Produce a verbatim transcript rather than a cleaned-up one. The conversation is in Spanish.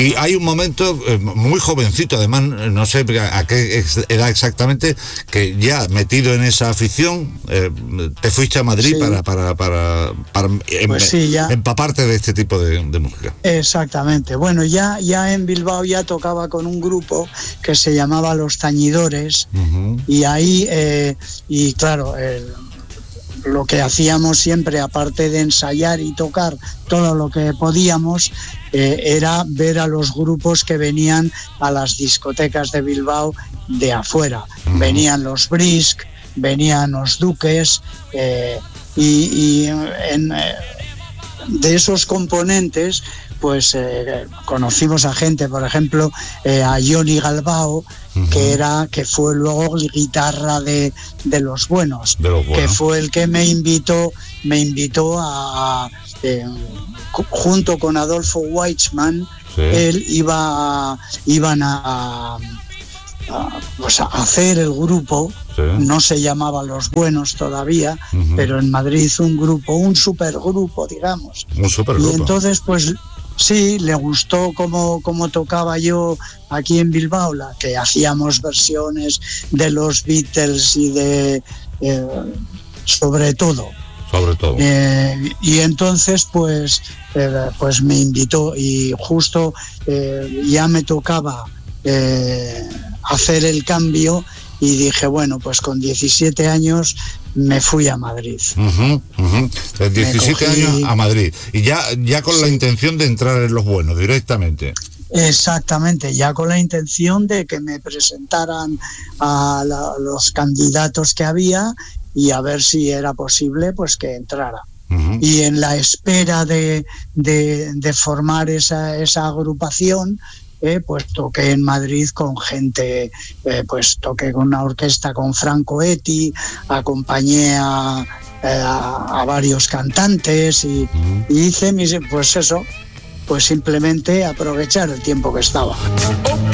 Y hay un momento eh, muy jovencito, además, no sé a qué edad exactamente, que ya metido en esa afición, eh, te fuiste a Madrid, sí, para, para, para, para em, pues sí, ya. empaparte de este tipo de, de música. Exactamente. Bueno, ya, ya en Bilbao ya tocaba con un grupo que se llamaba Los Tañidores, uh-huh. y ahí, eh, y claro, el... lo que hacíamos siempre, aparte de ensayar y tocar todo lo que podíamos, eh, era ver a los grupos que venían a las discotecas de Bilbao de afuera. Uh-huh. Venían los Brisk, venían los Duques, eh, y, y en, eh, de esos componentes, pues eh, conocimos a gente, por ejemplo, eh, a Johnny Galbao, uh-huh. que era que fue luego guitarra de, de los buenos, de los buenos, que fue el que me invitó, me invitó a, eh, junto con Adolfo Weitzman, sí. él iba, iban a, a, a, pues a hacer el grupo. Sí. No se llamaba Los Buenos todavía, uh-huh. pero en Madrid un grupo, un supergrupo, digamos. Un supergrupo. Y entonces, pues sí, le gustó cómo, cómo tocaba yo aquí en Bilbao, la que hacíamos versiones de los Beatles y de eh, sobre todo. Sobre todo. Eh, y entonces, pues, eh, pues me invitó y justo eh, ya me tocaba eh, hacer el cambio. Y dije, bueno, pues con diecisiete años me fui a Madrid. Uh-huh, uh-huh. diecisiete cogí... años a Madrid. Y ya, ya con sí. la intención de entrar en Los Buenos directamente. Exactamente, ya con la intención de que me presentaran a la, los candidatos que había y a ver si era posible pues que entrara. Uh-huh. Y en la espera de, de, de formar esa, esa agrupación, Eh, pues toqué en Madrid con gente, eh, pues toqué con una orquesta con Franco Etti, acompañé a, a, a varios cantantes y, uh-huh. y hice mis, pues eso, pues simplemente aprovechar el tiempo que estaba.